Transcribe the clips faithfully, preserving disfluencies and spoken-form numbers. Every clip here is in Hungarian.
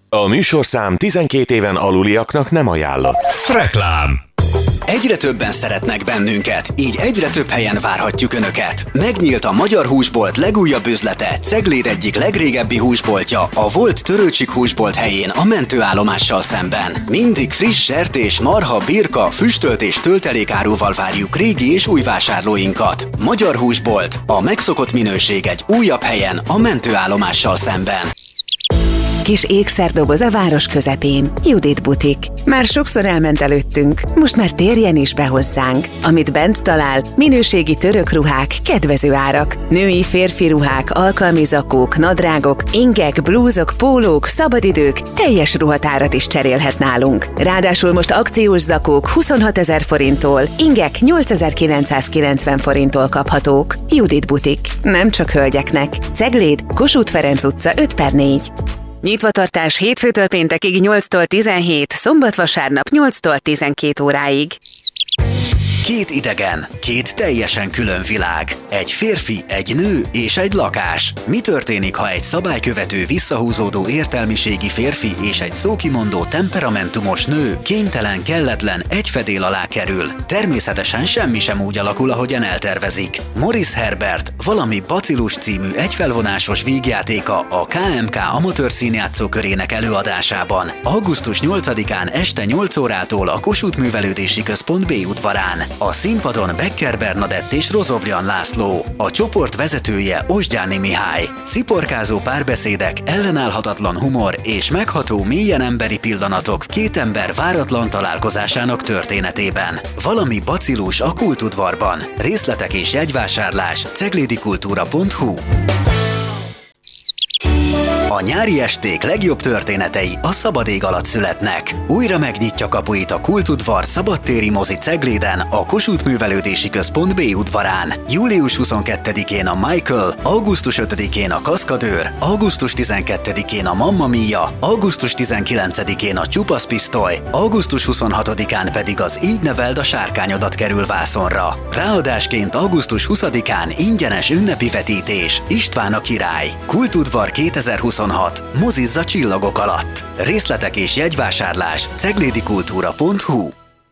A műsorszám tizenkét éven aluliaknak nem ajánlott. Reklám. Egyre többen szeretnek bennünket, így egyre több helyen várhatjuk Önöket. Megnyílt a Magyar Húsbolt legújabb üzlete, Cegléd egyik legrégebbi húsboltja, a volt Törőcsik húsbolt helyén a mentőállomással szemben. Mindig friss sertés, marha, birka, füstölt és töltelékáruval várjuk régi és új vásárlóinkat. Magyar Húsbolt, a megszokott minőség egy újabb helyen a mentőállomással szemben. Kis ékszerdoboz a város közepén. Judit butik. Már sokszor elment előttünk, most már térjen is be hozzánk. Amit bent talál, minőségi török ruhák, kedvező árak. Női, férfi ruhák, alkalmi zakók, nadrágok, ingek, blúzok, pólók, szabadidők, teljes ruhatárat is cserélhet nálunk. Ráadásul most akciós zakók huszonhatezer forinttól, ingek nyolcezer-kilencszázkilencven forinttól kaphatók. Judit butik. Nem csak hölgyeknek. Cegléd, Kossuth Ferenc utca öt per négy. Nyitvatartás hétfőtől péntekig nyolctól tizenhét, szombat-vasárnap nyolctól tizenkét óráig. Két idegen, két teljesen külön világ. Egy férfi, egy nő és egy lakás. Mi történik, ha egy szabálykövető, visszahúzódó értelmiségi férfi és egy szókimondó, temperamentumos nő kénytelen, kelletlen egy fedél alá kerül? Természetesen semmi sem úgy alakul, ahogyan eltervezik. Morris Herbert, valami Bacillus című egyfelvonásos vígjátéka a ká em ká amatőr színjátszókörének előadásában. augusztus nyolcadikán este nyolc órától a Kossuth Művelődési Központ B udvarán. A színpadon Becker Bernadett és Rozovjan László, a csoport vezetője Osgyáni Mihály. Sziporkázó párbeszédek, ellenállhatatlan humor és megható, mélyen emberi pillanatok két ember váratlan találkozásának történetében. Valami bacillus a Kultudvarban. Részletek és jegyvásárlás ceglédikultúra pont hu. A nyári esték legjobb történetei a szabad ég alatt születnek. Újra megnyitja kapuit a Kultudvar szabadtéri mozi Cegléden, a Kossuth Művelődési Központ B udvarán. július huszonkettedikén a Michael, augusztus ötödikén a Kaszkadőr, augusztus tizenkettedikén a Mamma Mia, augusztus tizenkilencedikén a Csupasz Pisztoly, augusztus huszonhatodikán pedig az Így neveld a sárkányodat kerül vászonra. Ráadásként augusztus huszadikán ingyenes ünnepi vetítés, István a király. Kultudvar kétezer-huszonhat. Mozizza csillagok alatt. Részletek és jegyvásárlás ceglédikultúra pont hu.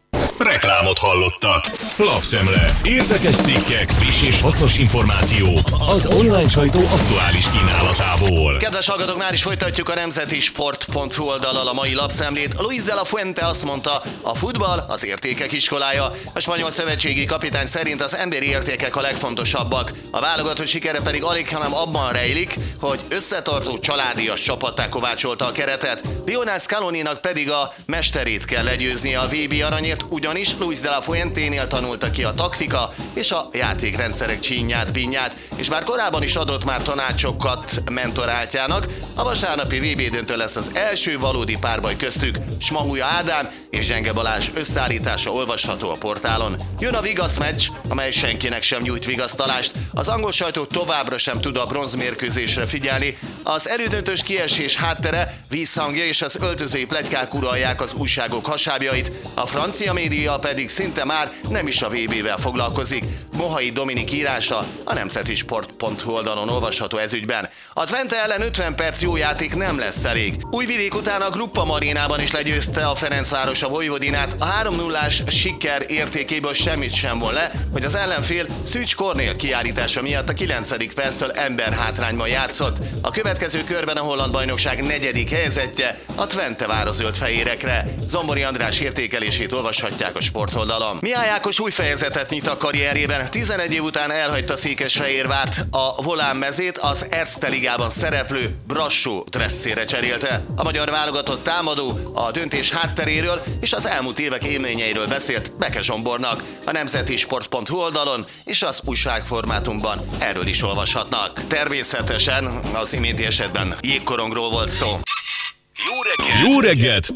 Reklámot hallottak. Lapszemle. Érdekes cikkek, friss és hasznos információk az online sajtó aktuális kínálatából. Kedves hallgatók, már is folytatjuk a nemzeti sport pont hu oldallal a mai lapszemlét. Luis de la Fuente azt mondta, a futball az értékek iskolája. A spanyol szövetségi kapitány szerint az emberi értékek a legfontosabbak. A válogatott sikere pedig alig, hanem abban rejlik, hogy összetartó, családias csapattá kovácsolta a keretet. Lionel Scaloninak pedig a mesterét kell legyőznie a vé bé aranyért, ugyanis Luis de la Fuenténél tanulta ki a taktika és a játékrendszerek csínyát, bínyát, és bár korábban is adott már tanácsokat mentoráltjának, a vasárnapi vé bé döntő lesz az első valódi párbaj köztük. Smahuja Ádám és Zsenge Balázs összeállítása olvasható a portálon. Jön a vigasz meccs, amely senkinek sem nyújt vigasztalást. Az angol sajtó továbbra sem tud a bronzmérkőzésre figyelni. Az elődöntős kiesés háttere, vízhangja és az öltözői pletykák uralják az újságok hasábjait, a francia média pedig szinte már nem is a vé bével foglalkozik. Mohai Dominik írása a nemzeti sport pont hu oldalon olvasható ezügyben. A Twente ellen ötven perc jó játék nem lesz elég. Újvidék után a Gruppa Marinában is legyőzte a Ferencváros a Vojvodinát. A három nullás siker értékéből semmit sem von le, hogy az ellenfél Szűcs Kornél kiállítása miatt a kilencedik perctől emberhátrányban játszott. A következő körben a holland bajnokság negyedik helyezettje a Twente vár a zöldfehérekre. Zombori András értékelését olvashatják a sportoldalon. Mihály Ákos új fejezetet nyit a karrierjében. tizenegy év után elhagyta Székesfehérvárt, a Volán mezét az Erste ligában szereplő Brassó dresszére cserélte. A magyar válogatott támadó a döntés hátteréről és az elmúlt évek élményeiről beszélt Beke Zsombornak. A nemzeti sport pont hu oldalon és az újságformátumban erről is olvashatnak. Természetesen az iménti esetben jégkorongról volt szó. Jó reggelt! Jó reggelt